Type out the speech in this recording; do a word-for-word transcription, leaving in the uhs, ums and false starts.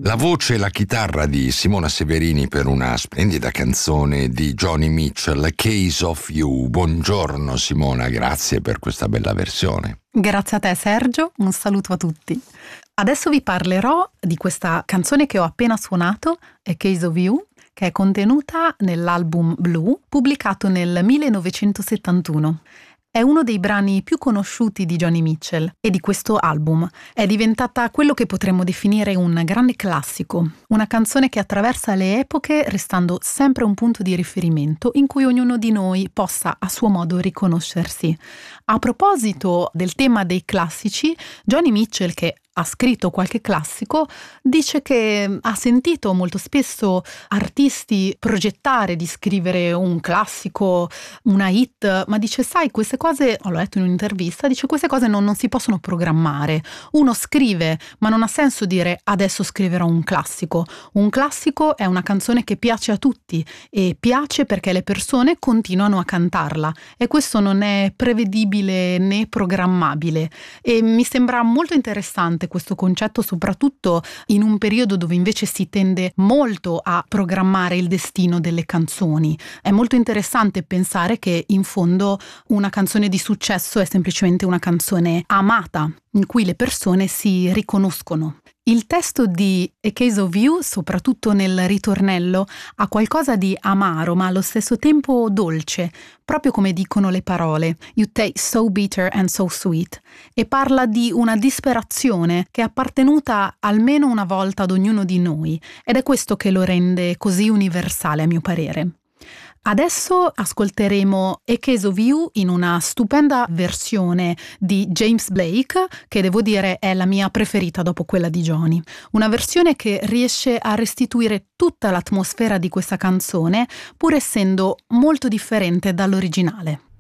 La voce e la chitarra di Simona Severini per una splendida canzone di Joni Mitchell, A Case of You. Buongiorno Simona, grazie per questa bella versione. Grazie a te Sergio, un saluto a tutti. Adesso vi parlerò di questa canzone che ho appena suonato, A Case of You, che è contenuta nell'album Blue, pubblicato nel millenovecentosettantuno. È uno dei brani più conosciuti di Joni Mitchell e di questo album. È diventata quello che potremmo definire un grande classico, una canzone che attraversa le epoche restando sempre un punto di riferimento in cui ognuno di noi possa a suo modo riconoscersi. A proposito del tema dei classici, Joni Mitchell, che ha scritto qualche classico, dice che ha sentito molto spesso artisti progettare di scrivere un classico, una hit, ma dice sai queste cose, l'ho letto in un'intervista, dice queste cose non, non si possono programmare. Uno scrive, ma non ha senso dire adesso scriverò un classico. Un classico è una canzone che piace a tutti e piace perché le persone continuano a cantarla e questo non è prevedibile né programmabile e mi sembra molto interessante questo concetto, soprattutto in un periodo dove invece si tende molto a programmare il destino delle canzoni. È molto interessante pensare che in fondo una canzone di successo è semplicemente una canzone amata, in cui le persone si riconoscono. Il testo di A Case of You, soprattutto nel ritornello, ha qualcosa di amaro ma allo stesso tempo dolce, proprio come dicono le parole You taste so bitter and so sweet, e parla di una disperazione che è appartenuta almeno una volta ad ognuno di noi ed è questo che lo rende così universale a mio parere. Adesso ascolteremo A Case of You in una stupenda versione di James Blake, che devo dire è la mia preferita dopo quella di Joni. Una versione che riesce a restituire tutta l'atmosfera di questa canzone, pur essendo molto differente dall'originale.